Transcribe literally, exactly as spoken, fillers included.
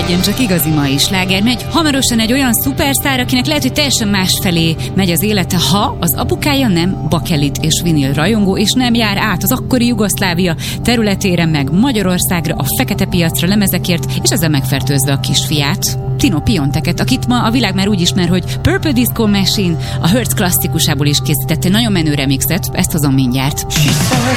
Jön csak igazi mai sláger megy. Hamarosan egy olyan szupersztár, akinek lehet, hogy teljesen másfelé megy az élete, ha az apukája nem bakelit és vinil rajongó, és nem jár át az akkori Jugoszlávia területére, meg Magyarországra, a fekete piacra lemezekért, és ezzel megfertőzve a kisfiát, Tino Pionteket, akit ma a világ már úgy ismer, hogy Purple Disco Machine, a Hertz klasszikusából is készítette nagyon menő remixet, ezt hozom mindjárt. She said,